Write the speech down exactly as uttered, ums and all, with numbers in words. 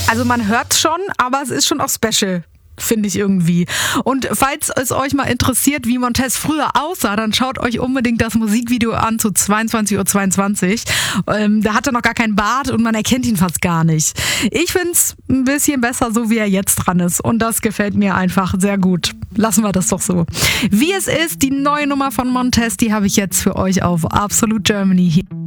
Also man hört schon, aber es ist schon auch special. Finde ich irgendwie. Und falls es euch mal interessiert, wie Montez früher aussah, dann schaut euch unbedingt das Musikvideo an zu zweiundzwanzig Uhr zweiundzwanzig. Ähm, da hat er noch gar keinen Bart und man erkennt ihn fast gar nicht. Ich finde es ein bisschen besser, so wie er jetzt dran ist. Und das gefällt mir einfach sehr gut. Lassen wir das doch so. Wie es ist, die neue Nummer von Montez, die habe ich jetzt für euch auf Absolute Germany hier.